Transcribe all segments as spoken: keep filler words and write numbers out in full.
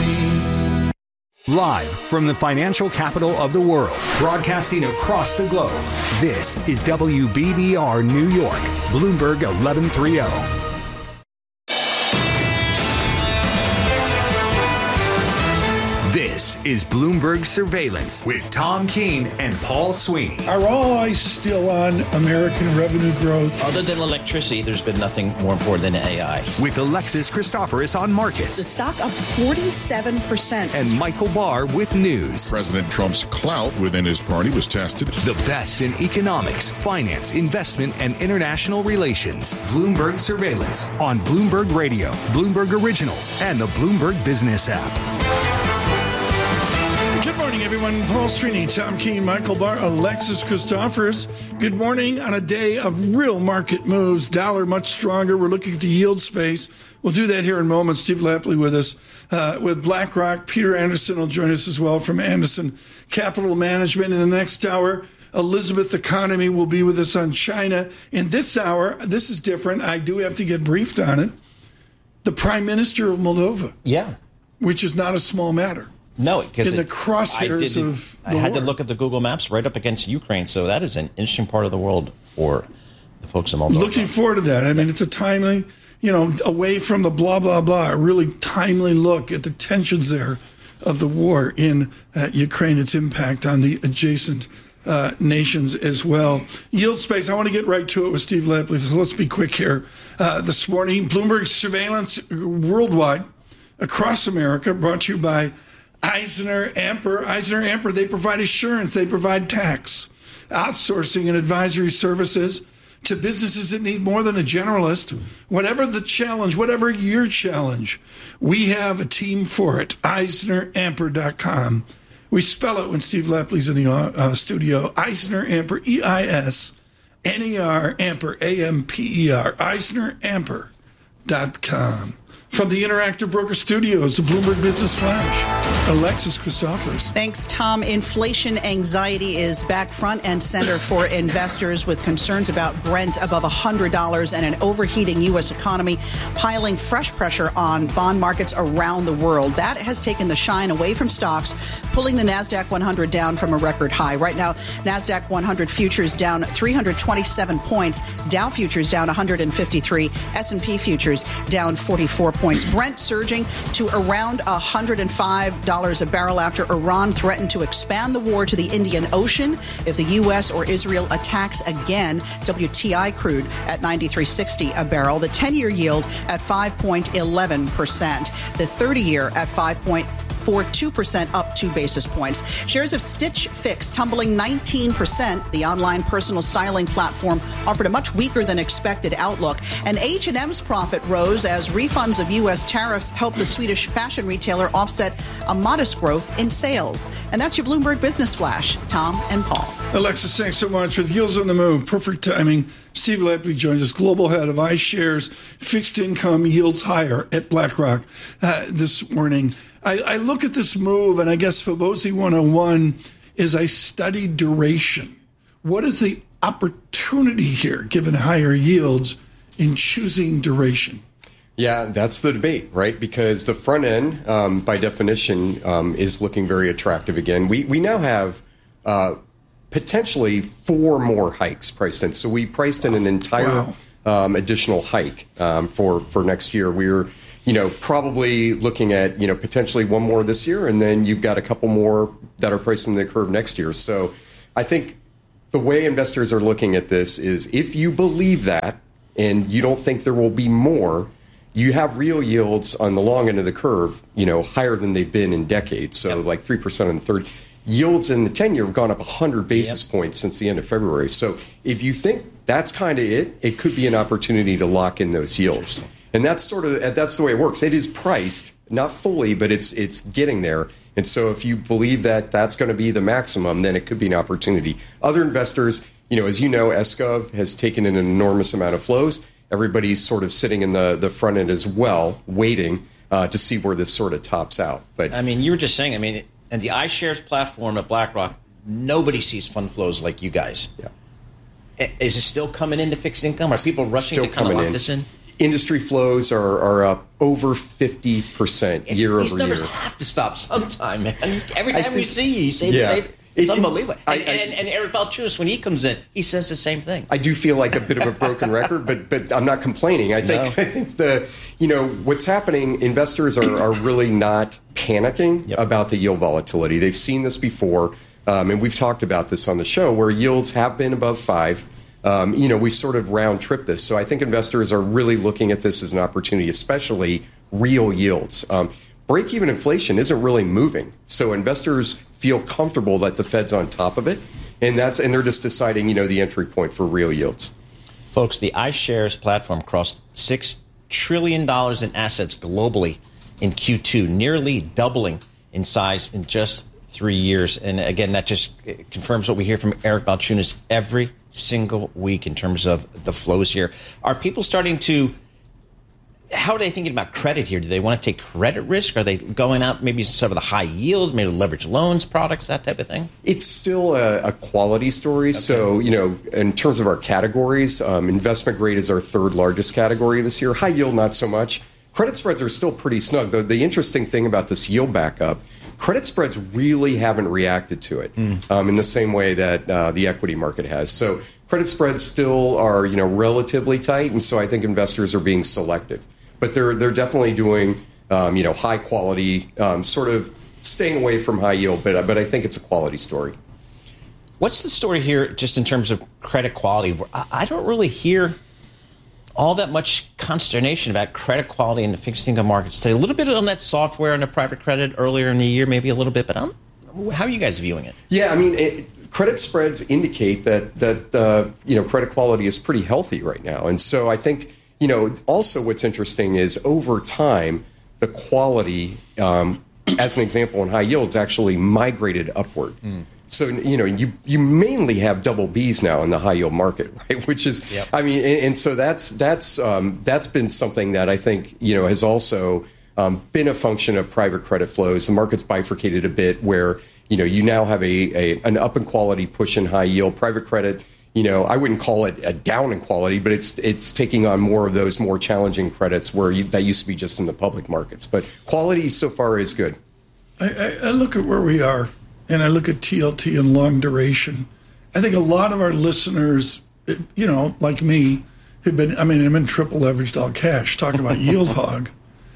Live from the financial capital of the world, broadcasting across the globe, this is W B B R New York, Bloomberg eleven thirty. This is Bloomberg Surveillance with Tom Keene and Paul Sweeney. Are all eyes still on American revenue growth? Other than electricity, there's been nothing more important than A I. With Alexis Christoforous on markets. The stock up forty-seven percent. And Michael Barr with news. President Trump's clout within his party was tested. The best in economics, finance, investment, and international relations. Bloomberg Surveillance on Bloomberg Radio, Bloomberg Originals, and the Bloomberg Business app. Good morning, everyone. Paul Sweeney, Tom Keene, Michael Barr, Alexis Christoforous. Good morning on a day of real market moves. Dollar much stronger. We're looking at the yield space. We'll do that here in a moment. Steve Lapley with us uh, with BlackRock. Peter Anderson will join us as well from Anderson Capital Management. In the next hour, Elizabeth Economy will be with us on China. In this hour, this is different. I do have to get briefed on it. The Prime Minister of Moldova. Yeah. Which is not a small matter. No, because in the crosshairs I of the I had war. to look at the Google Maps right up against Ukraine, so that is an interesting part of the world for the folks in Moldova. Looking forward to that. I mean, it's a timely, you know, away from the blah, blah, blah, a really timely look at the tensions there of the war in uh, Ukraine, its impact on the adjacent uh, nations as well. Yield space, I want to get right to it with Steve Lapley, so let's be quick here. Uh, this morning, Bloomberg Surveillance worldwide, across America, brought to you by Eisner Amper. Eisner Amper, they provide assurance, they provide tax, outsourcing and advisory services to businesses that need more than a generalist. Whatever the challenge, whatever your challenge, we have a team for it. Eisner Amper dot com. We spell it when Steve Lapley's in the uh, studio. Eisner Amper, E I S N E R, Amper, A M P E R. Eisner Amper dot com. From the Interactive Broker Studios, the Bloomberg Business Flash, Alexis Christoforous. Thanks, Tom. Inflation anxiety is back front and center for investors with concerns about Brent above one hundred dollars and an overheating U S economy piling fresh pressure on bond markets around the world. That has taken the shine away from stocks, pulling the NASDAQ one hundred down from a record high. Right now, NASDAQ one hundred futures down three hundred twenty-seven points, Dow futures down one hundred fifty-three, S and P futures down forty-four points. Brent surging to around one hundred five dollars a barrel after Iran threatened to expand the war to the Indian Ocean if the U S or Israel attacks again. W T I crude at ninety-three sixty a barrel. The ten-year yield at five point one one percent. The thirty-year at five point four two percent, up two basis points. Shares of Stitch Fix tumbling nineteen percent. The online personal styling platform offered a much weaker than expected outlook. And H and M's profit rose as refunds of U S tariffs helped the Swedish fashion retailer offset a modest growth in sales. And that's your Bloomberg Business Flash. Tom and Paul. Alexis, thanks so much. With yields on the move, perfect timing. Steve Lapley joins us, global head of iShares Fixed Income Yields Higher at BlackRock uh, this morning. I, I look at this move, and I guess Fibonacci one oh one is I study duration. What is the opportunity here, given higher yields, in choosing duration? Yeah, that's the debate, right? Because the front end, um, by definition, um, is looking very attractive again. We we now have uh, potentially four more hikes priced in. So we priced in an entire wow. um, additional hike um, for, for next year. We're you know, probably looking at, you know, potentially one more this year, and then you've got a couple more that are priced in the curve next year. So I think the way investors are looking at this is if you believe that and you don't think there will be more, you have real yields on the long end of the curve, you know, higher than they've been in decades. So yep. like three percent on the third. Yields in the ten-year have gone up one hundred basis yep. points since the end of February. So if you think that's kind of it, it could be an opportunity to lock in those yields. And that's sort of that's the way it works. It is priced, not fully, but it's it's getting there. And so if you believe that that's going to be the maximum, then it could be an opportunity. Other investors, you know, as you know, Escov has taken in an enormous amount of flows. Everybody's sort of sitting in the, the front end as well, waiting uh, to see where this sort of tops out. But I mean, you were just saying, I mean, and the iShares platform at BlackRock, nobody sees fund flows like you guys. Yeah. Is it still coming into fixed income? Are people rushing still to kind of lock in. this in? industry flows are, are up over fifty percent year over year. These numbers have to stop sometime, man. Every time think, we see you, you say yeah. the same. It's It- unbelievable. I- And, I- and, and Eric Balchunas, when he comes in, he says the same thing. I do feel like a bit of a broken record, but but I'm not complaining. I think No. I think the you know what's happening. Investors are, are really not panicking Yep. about the yield volatility. They've seen this before, um, and we've talked about this on the show where yields have been above five. Um, you know, we sort of round trip this. So I think investors are really looking at this as an opportunity, especially real yields. Um, break-even inflation isn't really moving, so investors feel comfortable that the Fed's on top of it, and that's and they're just deciding, you know, the entry point for real yields. Folks, the iShares platform crossed six trillion dollars in assets globally in Q two, nearly doubling in size in just three years. And again, that just confirms what we hear from Eric Balchunas every single week in terms of the flows here. Are people starting to, how are they thinking about credit here? Do they want to take credit risk? Are they going out maybe some of the high yield, maybe leverage loans products, that type of thing? It's still a, a quality story. Okay. So, you know, in terms of our categories, um, investment grade is our third largest category this year. High yield, not so much. Credit spreads are still pretty snug. The, the interesting thing about this yield backup, credit spreads really haven't reacted to it mm. um, in the same way that uh, the equity market has. So credit spreads still are, you know, relatively tight. And so I think investors are being selective. But they're they're definitely doing um, you know high quality, um, sort of staying away from high yield. But but I think it's a quality story. What's the story here, just in terms of credit quality? I, I don't really hear all that much consternation about credit quality in the fixed income markets today. A little bit on that software and the private credit earlier in the year, maybe a little bit. But I'm, how are you guys viewing it? Yeah, I mean, it, credit spreads indicate that that uh, you know credit quality is pretty healthy right now, and so I think. You know, also what's interesting is over time, the quality, um, as an example, in high yields actually migrated upward. Mm. So, you know, you you mainly have double Bs now in the high yield market, right? Which is, yep. I mean, and, and so that's that's um, that's been something that I think, you know, has also um, been a function of private credit flows. The market's bifurcated a bit where, you know, you now have a, a an up in quality push in high yield. Private credit, you know, I wouldn't call it a down in quality, but it's it's taking on more of those more challenging credits where you, that used to be just in the public markets. But quality so far is good. I, I, I look at where we are, and I look at T L T and long duration. I think a lot of our listeners, you know, like me, have been, I mean, I'm in triple leveraged all cash, talking about yield hog.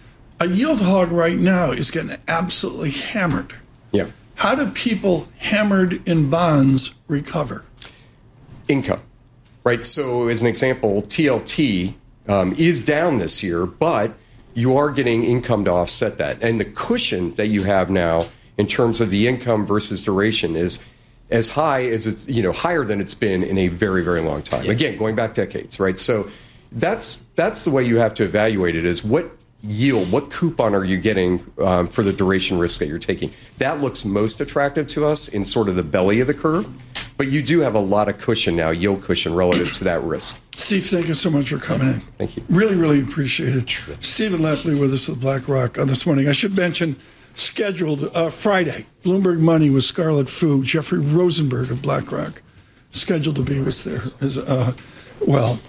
A yield hog right now is getting absolutely hammered. Yeah. How do people hammered in bonds recover? Income, right? So as an example, T L T um, is down this year, but you are getting income to offset that. And the cushion that you have now in terms of the income versus duration is as high as it's, you know, higher than it's been in a very, very long time. Yeah. Again, going back decades, right? So that's that's the way you have to evaluate it is what yield, what coupon are you getting um, for the duration risk that you're taking? That looks most attractive to us in sort of the belly of the curve. But you do have a lot of cushion now, yield cushion relative to that risk. Steve, thank you so much for coming in. Thank you. Really, really appreciate it. Stephen Lepley with us at BlackRock uh, this morning. I should mention, scheduled uh, Friday, Bloomberg Money with Scarlett Fu. Jeffrey Rosenberg of BlackRock, scheduled to be with us there as uh, well.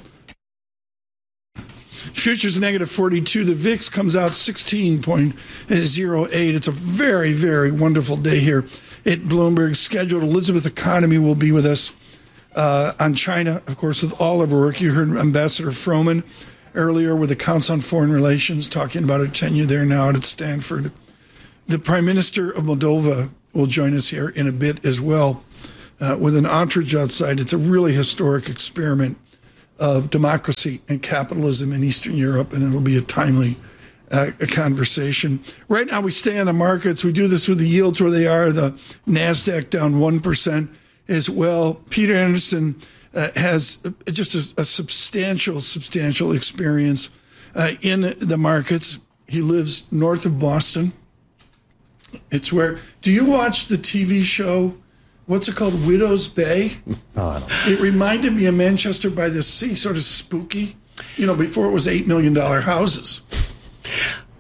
Futures negative forty-two. The V I X comes out sixteen point oh eight. It's a very, very wonderful day here at Bloomberg. Scheduled Elizabeth Economy will be with us uh, on China, of course, with all of her work. You heard Ambassador Froman earlier with the Council on Foreign Relations talking about her tenure there now at Stanford. The Prime Minister of Moldova will join us here in a bit as well uh, with an entourage outside. It's a really historic experiment of democracy and capitalism in Eastern Europe, and it'll be a timely uh, a conversation. Right now, we stay on the markets. We do this with the yields where they are. The NASDAQ down one percent as well. Peter Anderson uh, has just a, a substantial, substantial experience uh, in the markets. He lives north of Boston. It's where, do you watch the T V show, what's it called, Widow's Bay? Oh, I don't know. It reminded me of Manchester by the Sea, sort of spooky, you know, before it was eight million dollars houses.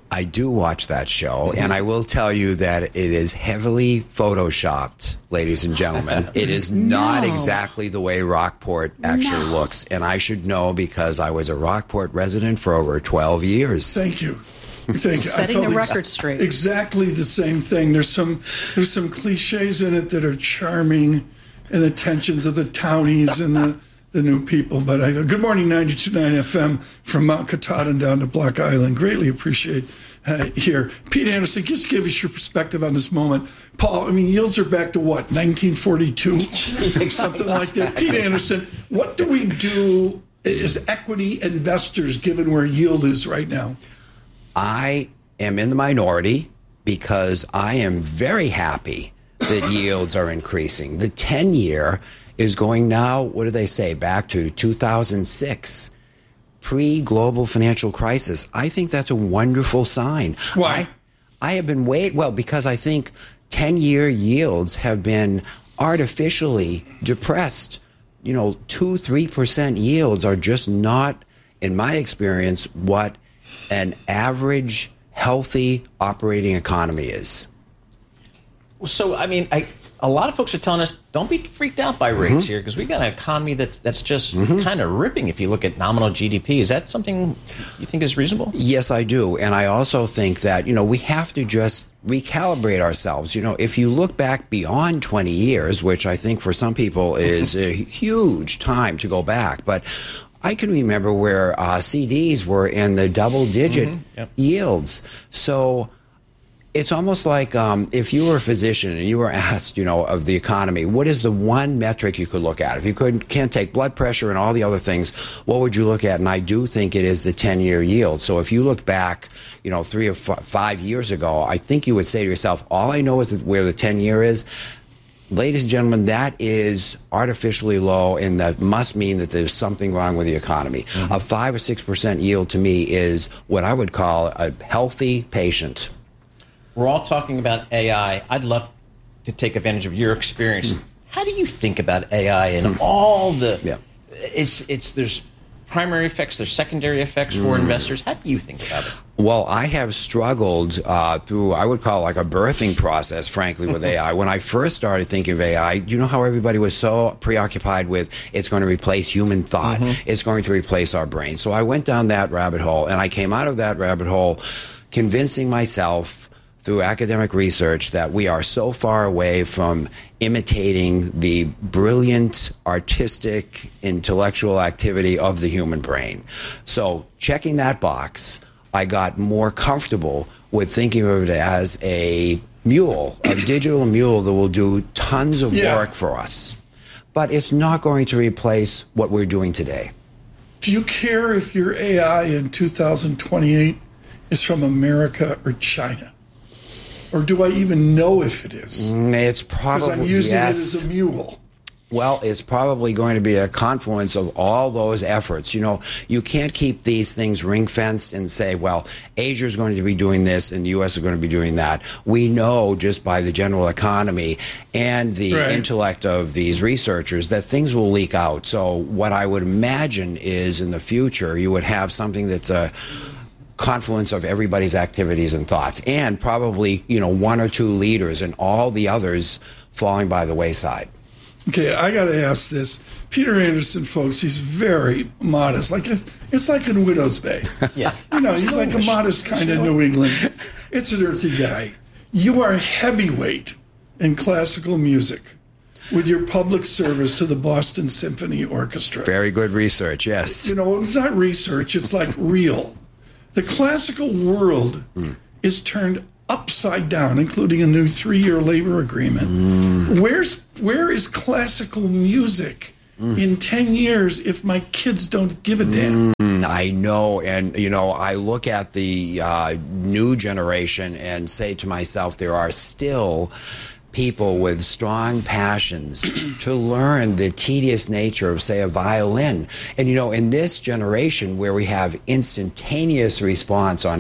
I do watch that show, and I will tell you that it is heavily photoshopped, ladies and gentlemen. It is not No. exactly the way Rockport actually No. looks, and I should know because I was a Rockport resident for over twelve years. Thank you. Thank you. I Setting the felt ex- record straight. Exactly the same thing. There's some there's some cliches in it that are charming, and the tensions of the townies and the, the new people. But I good morning, ninety-two point nine F M from Mount Katahdin down to Block Island. Greatly appreciate uh, here. Pete Anderson, just give us your perspective on this moment. Paul, I mean, yields are back to what, nineteen forty-two? Something like that. Pete Anderson, what do we do as equity investors given where yield is right now? I am in the minority because I am very happy that yields are increasing. The ten-year is going now, what do they say, back to two thousand six, pre-global financial crisis. I think that's a wonderful sign. Why? I, I have been wait well, because I think ten-year yields have been artificially depressed. You know, two, three percent yields are just not, in my experience, what an average, healthy operating economy is. So, I mean, I, a lot of folks are telling us, don't be freaked out by rates mm-hmm. here, because we got an economy that's, that's just mm-hmm. kind of ripping if you look at nominal G D P. Is that something you think is reasonable? Yes, I do. And I also think that, you know, we have to just recalibrate ourselves. You know, if you look back beyond twenty years, which I think for some people is a huge time to go back, but I can remember where uh, C Ds were in the double-digit mm-hmm. yep. yields. So it's almost like um, if you were a physician and you were asked, you know, of the economy, what is the one metric you could look at? If you could, can't take blood pressure and all the other things, what would you look at? And I do think it is the ten-year yield. So if you look back, you know, three or f- five years ago, I think you would say to yourself, all I know is that where the ten-year is. Ladies and gentlemen, that is artificially low, and that must mean that there's something wrong with the economy. Mm-hmm. A five or six percent yield to me is what I would call a healthy patient. We're all talking about A I. I'd love to take advantage of your experience. Mm. How do you think about A I and mm. all the? Yeah. It's it's there's primary effects, there's secondary effects for mm. investors. How do you think about it? Well, I have struggled uh, through, I would call it like a birthing process, frankly, with A I. When I first started thinking of A I, you know how everybody was so preoccupied with it's going to replace human thought. Mm-hmm. It's going to replace our brain. So I went down that rabbit hole, and I came out of that rabbit hole convincing myself through academic research that we are so far away from imitating the brilliant, artistic, intellectual activity of the human brain. So checking that box, I got more comfortable with thinking of it as a mule, a digital mule that will do tons of yeah. work for us. But it's not going to replace what we're doing today. Do you care if your A I in two thousand twenty-eight is from America or China? Or do I even know if it is? It's probably, because I'm using yes. it as a mule. Well, it's probably going to be a confluence of all those efforts. You know, you can't keep these things ring-fenced and say, well, Asia is going to be doing this and the U S is going to be doing that. We know just by the general economy and the right. intellect of these researchers that things will leak out. So what I would imagine is in the future you would have something that's a confluence of everybody's activities and thoughts, and probably, you know, one or two leaders and all the others falling by the wayside. Okay, I got to ask this. Peter Anderson, folks, he's very modest. Like it's, it's like in Widow's Bay. Yeah. You know, he's like a modest kind of New England. It's an earthy guy. You are heavyweight in classical music with your public service to the Boston Symphony Orchestra. Very good research, yes. You know, it's not research, it's like real. The classical world mm. is turned upside down, including a new three-year labor agreement. Mm. Where's where is classical music mm. in ten years if my kids don't give a damn? Mm, I know, and you know, I look at the uh, new generation and say to myself, there are still people with strong passions to learn the tedious nature of, say, a violin. And, you know, in this generation where we have instantaneous response on